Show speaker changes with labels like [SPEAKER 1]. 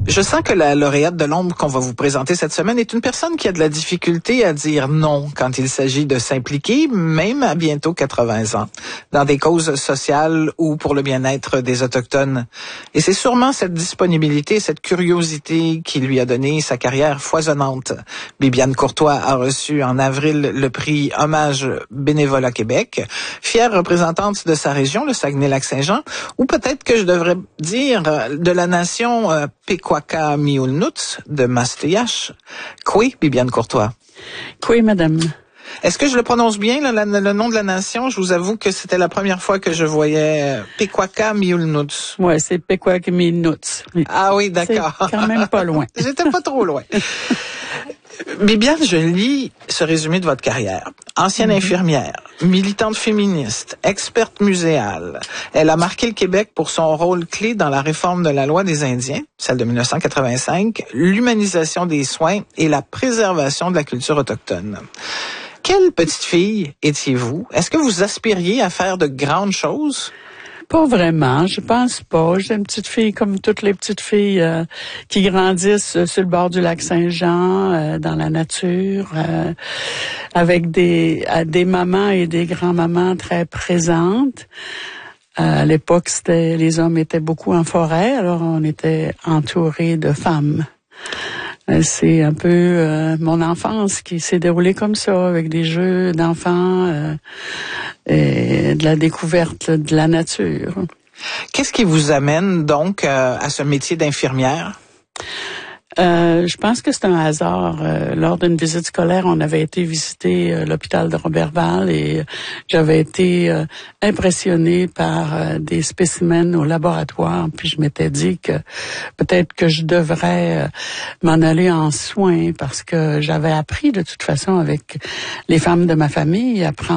[SPEAKER 1] Je sens que la lauréate de l'ombre qu'on va vous présenter cette semaine est une personne qui a de la difficulté à dire non quand il s'agit de s'impliquer, même à bientôt 80 ans, dans des causes sociales ou pour le bien-être des Autochtones. Et c'est sûrement cette disponibilité, cette curiosité qui lui a donné sa carrière foisonnante. Bibiane Courtois a reçu en avril le prix Hommage Bénévolat Québec, fière représentante de sa région, le Saguenay-Lac-Saint-Jean, ou peut-être que je devrais dire de la nation Pequaka-Miulnuts de Mastéache. Kwe, Bibiane Courtois.
[SPEAKER 2] Kwe, madame.
[SPEAKER 1] Est-ce que je le prononce bien, le nom de la nation? Je vous avoue que c'était la première fois que je voyais Pequaka-Miulnuts.
[SPEAKER 2] Ouais, c'est Pequaka-Miulnuts.
[SPEAKER 1] Ah oui, d'accord.
[SPEAKER 2] C'est quand même pas loin.
[SPEAKER 1] J'étais pas trop loin. Bibiane, je lis ce résumé de votre carrière. Ancienne infirmière, militante féministe, experte muséale. Elle a marqué le Québec pour son rôle clé dans la réforme de la loi des Indiens, celle de 1985, l'humanisation des soins et la préservation de la culture autochtone. Quelle petite fille étiez-vous? Est-ce que vous aspiriez à faire de grandes choses?
[SPEAKER 2] Pas vraiment, je pense pas. J'ai une petite fille comme toutes les petites filles qui grandissent sur le bord du lac Saint-Jean, dans la nature, avec des mamans et des grands-mamans très présentes. À l'époque, les hommes étaient beaucoup en forêt, alors on était entourés de femmes. C'est un peu mon enfance qui s'est déroulée comme ça, avec des jeux d'enfants et de la découverte de la nature.
[SPEAKER 1] Qu'est-ce qui vous amène donc à ce métier d'infirmière?
[SPEAKER 2] Je pense que c'est un hasard. Lors d'une visite scolaire, on avait été visiter l'hôpital de Roberval et j'avais été impressionnée par des spécimens au laboratoire. Puis je m'étais dit que peut-être que je devrais m'en aller en soins parce que j'avais appris de toute façon avec les femmes de ma famille à prendre